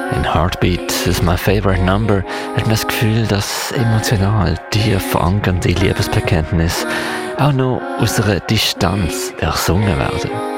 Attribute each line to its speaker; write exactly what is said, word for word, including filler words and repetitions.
Speaker 1: In Heartbeat is my favorite number hat man das Gefühl, dass emotional tief verankernde Liebesbekenntnisse auch noch aus einer Distanz ersungen werden.